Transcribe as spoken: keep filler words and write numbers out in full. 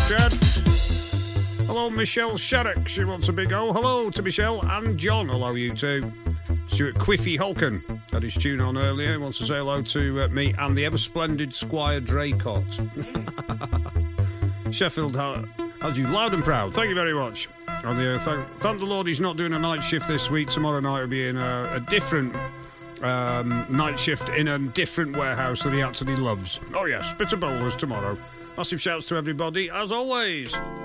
Shed. Hello, Michelle Sherrick. She wants a big O. Hello to Michelle and John. Hello, you two. Stuart Quiffy Holken had his tune on earlier. He wants to say hello to uh, me and the ever-splendid Squire Draycott. Sheffield had you loud and proud. Thank you very much. And, uh, thank, thank the Lord he's not doing a night shift this week. Tomorrow night will be in a, a different um, night shift in a different warehouse that he actually loves. Oh, yes, bit of bowlers tomorrow. Massive shouts to everybody, as always.